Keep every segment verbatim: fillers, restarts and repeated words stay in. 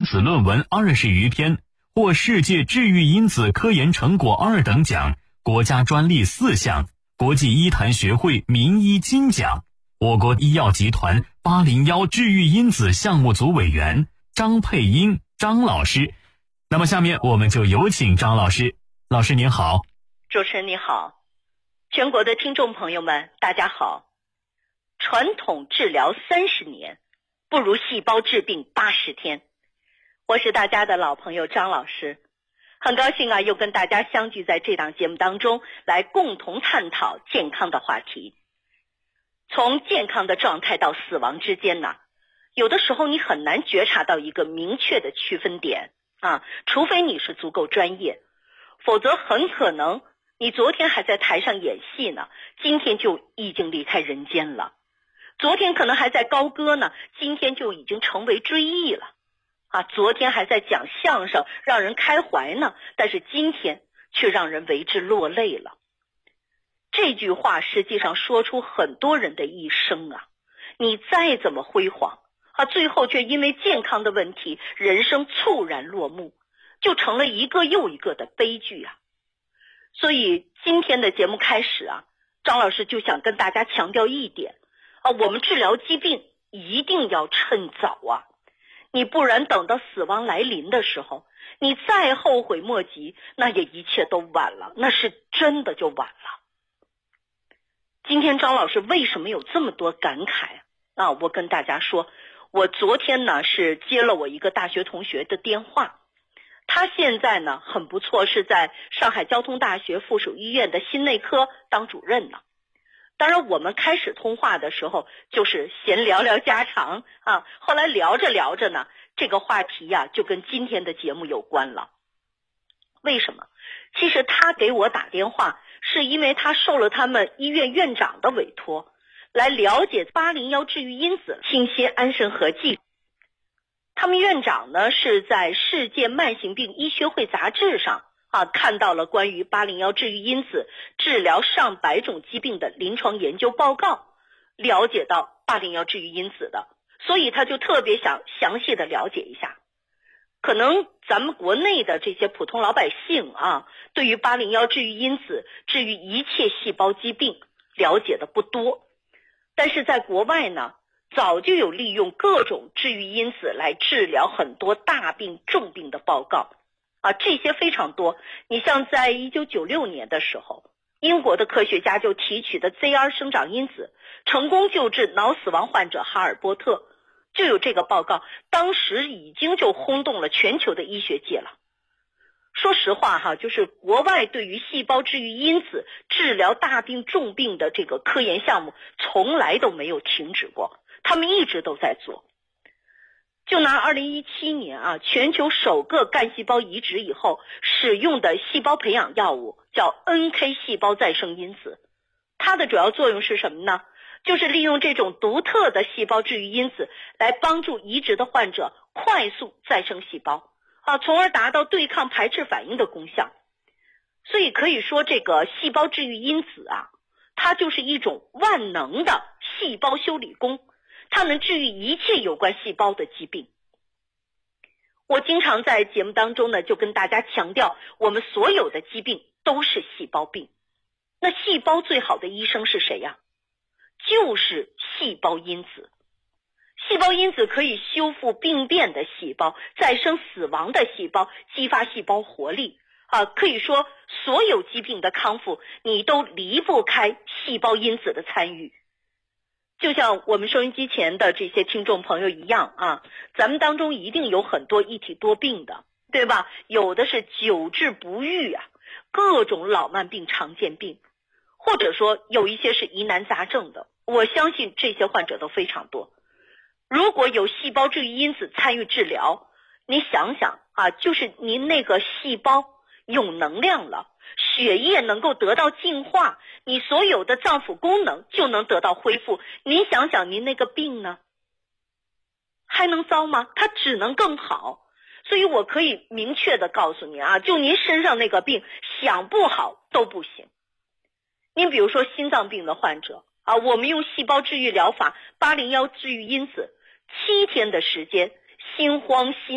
子论文二十余篇，获世界治愈因子科研成果二等奖，国家专利四项，国际医坛学会名医金奖。我国医药集团八零一治愈因子项目组委员张佩英张老师。那么下面我们就有请张老师。老师您好。 主持人你好，全国的听众朋友们大家好。传统治疗三十年，不如细胞治病八十天。我是大家的老朋友张老师，很高兴啊，又跟大家相聚在这档节目当中，来共同探讨健康的话题。从健康的状态到死亡之间呢，有的时候你很难觉察到一个明确的区分点啊，除非你是足够专业，否则很可能你昨天还在台上演戏呢，今天就已经离开人间了。昨天可能还在高歌呢，今天就已经成为追忆了。啊，昨天还在讲相声，让人开怀呢，但是今天却让人为之落泪了。这句话实际上说出很多人的一生啊，你再怎么辉煌啊，最后却因为健康的问题，人生猝然落幕，就成了一个又一个的悲剧啊。所以今天的节目开始啊，张老师就想跟大家强调一点啊，我们治疗疾病一定要趁早啊，你不然等到死亡来临的时候，你再后悔莫及，那也一切都晚了，那是真的就晚了。今天张老师为什么有这么多感慨啊？我跟大家说，我昨天呢是接了我一个大学同学的电话，他现在呢很不错，是在上海交通大学附属医院的心内科当主任呢。当然我们开始通话的时候就是闲聊聊家常啊，后来聊着聊着呢，这个话题呀、啊、就跟今天的节目有关了。为什么？其实他给我打电话是因为他受了他们医院院长的委托，来了解八零一治愈因子清新安神合剂。他们院长呢是在世界慢性病医学会杂志上啊，看到了关于八零一治愈因子治疗上百种疾病的临床研究报告，了解到八零一治愈因子的，所以他就特别想详细的了解一下。可能咱们国内的这些普通老百姓啊，对于八零一治愈因子治愈一切细胞疾病了解的不多，但是在国外呢，早就有利用各种治愈因子来治疗很多大病重病的报告啊，这些非常多。你像在一九九六年的时候，英国的科学家就提取的 Z R 生长因子成功救治脑死亡患者哈尔波特，就有这个报告，当时已经就轰动了全球的医学界了。说实话哈，就是国外对于细胞治愈因子治疗大病重病的这个科研项目从来都没有停止过，他们一直都在做。就拿二零一七年啊，全球首个干细胞移植以后使用的细胞培养药物叫 N K 细胞再生因子，它的主要作用是什么呢？就是利用这种独特的细胞治愈因子来帮助移植的患者快速再生细胞啊，从而达到对抗排斥反应的功效。所以可以说这个细胞治愈因子啊，它就是一种万能的细胞修理工，它能治愈一切有关细胞的疾病。我经常在节目当中呢，就跟大家强调，我们所有的疾病都是细胞病。那细胞最好的医生是谁呀？就是细胞因子。细胞因子可以修复病变的细胞，再生死亡的细胞，激发细胞活力啊，可以说所有疾病的康复你都离不开细胞因子的参与。就像我们收音机前的这些听众朋友一样啊，咱们当中一定有很多一体多病的，对吧？有的是久治不愈啊，各种老慢病常见病，或者说有一些是疑难杂症的，我相信这些患者都非常多。如果有细胞治愈因子参与治疗，你想想啊，就是您那个细胞有能量了，血液能够得到净化，你所有的脏腑功能就能得到恢复。您想想您那个病呢，还能糟吗？它只能更好。所以我可以明确的告诉你啊，就您身上那个病想不好都不行。您比如说心脏病的患者啊，我们用细胞治愈疗法八零一治愈因子，七天的时间，心慌心悸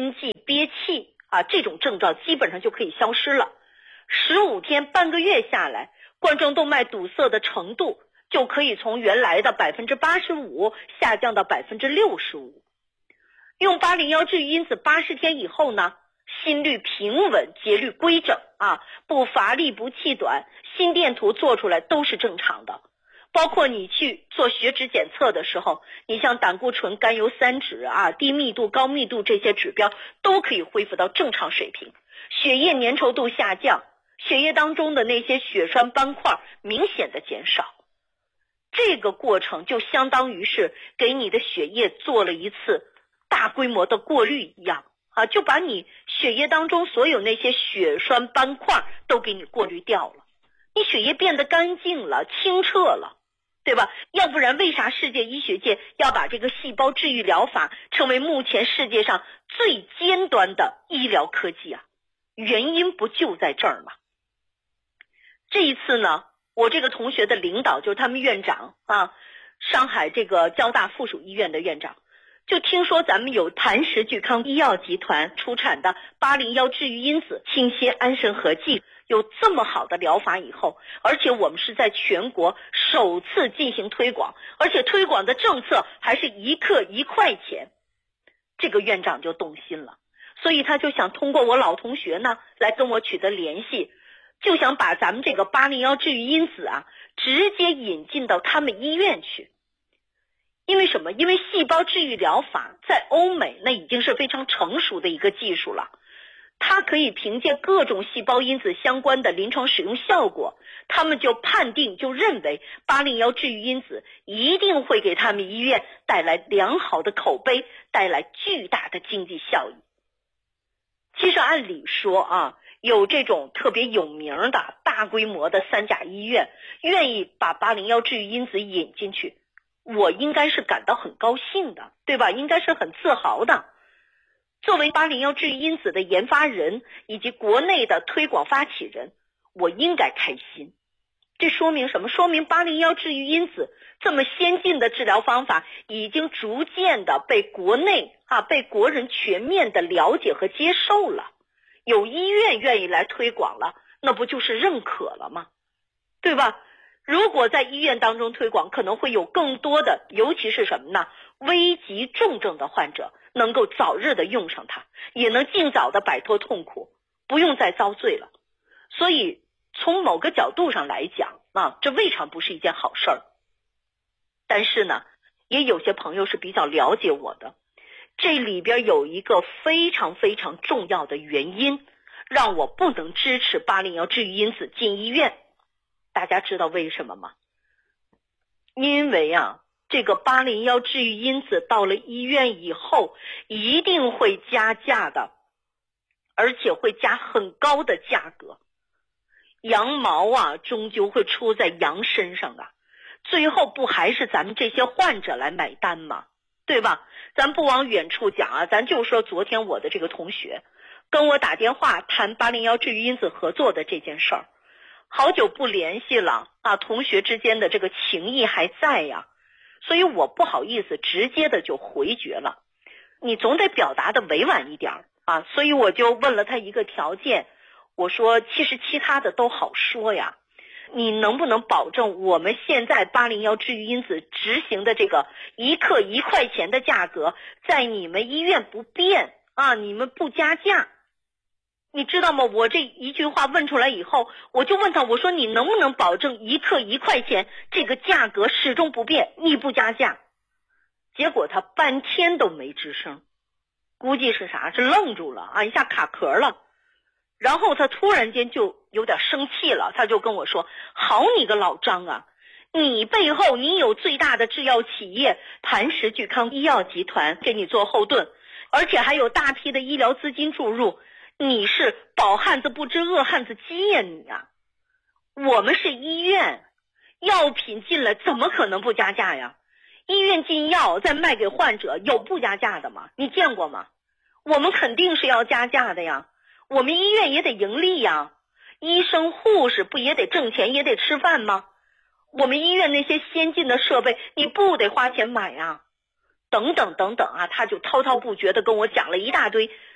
憋气啊，这种症状基本上就可以消失了。十五天半个月下来，冠状动脉堵塞的程度就可以从原来的百分之八十五下降到百分之六十五。用八零幺治愈因子八十天以后呢，心率平稳，节律规整啊，不乏力不气短，心电图做出来都是正常的。包括你去做血脂检测的时候，你像胆固醇、甘油三酯啊、低密度、高密度这些指标都可以恢复到正常水平，血液粘稠度下降，血液当中的那些血栓斑块明显的减少。这个过程就相当于是给你的血液做了一次大规模的过滤一样啊，就把你血液当中所有那些血栓斑块都给你过滤掉了，你血液变得干净了，清澈了，对吧？要不然为啥世界医学界要把这个细胞治愈疗法成为目前世界上最尖端的医疗科技啊？原因不就在这儿吗？这一次呢，我这个同学的领导就是他们院长啊，上海这个交大附属医院的院长，就听说咱们有磐石聚康医药集团出产的八零幺治愈因子清新安神合剂有这么好的疗法以后，而且我们是在全国首次进行推广，而且推广的政策还是一克一块钱，这个院长就动心了，所以他就想通过我老同学呢来跟我取得联系，就想把咱们这个八零幺治愈因子啊直接引进到他们医院去。因为什么？因为细胞治愈疗法在欧美那已经是非常成熟的一个技术了，它可以凭借各种细胞因子相关的临床使用效果，他们就判定就认为八零幺治愈因子一定会给他们医院带来良好的口碑，带来巨大的经济效益。其实按理说啊，有这种特别有名的大规模的三甲医院愿意把八零幺治愈因子引进去，我应该是感到很高兴的，对吧？应该是很自豪的。作为八零幺治愈因子的研发人以及国内的推广发起人，我应该开心。这说明什么？说明八零幺治愈因子这么先进的治疗方法已经逐渐的被国内啊被国人全面的了解和接受了，有医院愿意来推广了，那不就是认可了吗？对吧？如果在医院当中推广，可能会有更多的，尤其是什么呢？危急重症的患者能够早日的用上它，也能尽早的摆脱痛苦，不用再遭罪了。所以从某个角度上来讲啊，这未尝不是一件好事儿。但是呢，也有些朋友是比较了解我的，这里边有一个非常非常重要的原因，让我不能支持八零幺治愈因子进医院。大家知道为什么吗？因为啊，这个八零幺治愈因子到了医院以后一定会加价的，而且会加很高的价格。羊毛啊终究会出在羊身上啊，最后不还是咱们这些患者来买单吗？对吧？咱不往远处讲啊，咱就说昨天我的这个同学跟我打电话谈八零幺治愈因子合作的这件事儿，好久不联系了啊，同学之间的这个情谊还在呀，所以我不好意思直接的就回绝了，你总得表达的委婉一点啊，所以我就问了他一个条件，我说其实其他的都好说呀，你能不能保证我们现在八零幺治愈因子执行的这个一克一块钱的价格在你们医院不变啊，你们不加价？你知道吗？我这一句话问出来以后，我就问他，我说你能不能保证一克一块钱这个价格始终不变，你不加价？结果他半天都没吱声，估计是啥？是愣住了啊，一下卡壳了。然后他突然间就有点生气了，他就跟我说，好你个老张啊，你背后你有最大的制药企业磐石聚康医药集团给你做后盾，而且还有大批的医疗资金注入，你是饱汉子不知饿汉子饥呀你啊！我们是医院，药品进来怎么可能不加价呀？医院进药再卖给患者，有不加价的吗？你见过吗？我们肯定是要加价的呀，我们医院也得盈利呀，医生护士不也得挣钱也得吃饭吗？我们医院那些先进的设备你不得花钱买呀？等等等等啊，他就滔滔不绝的跟我讲了一大堆